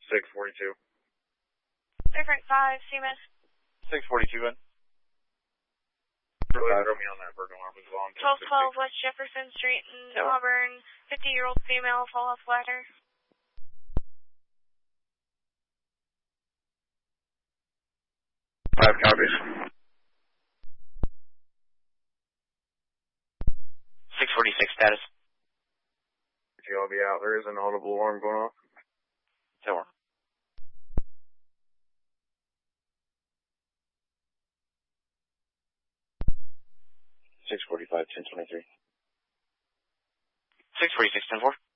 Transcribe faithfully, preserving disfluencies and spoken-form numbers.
six forty-two. Different five, C M S. six forty-two, in. Really throw me on that burden alarm as well. twelve twelve West Jefferson Street in yeah. Auburn. fifty-year-old female fall off ladder. Five copies. six forty-six status. I'll be out. There is an audible alarm going off. Tower. six forty-five, ten twenty-three. six forty-six, ten four.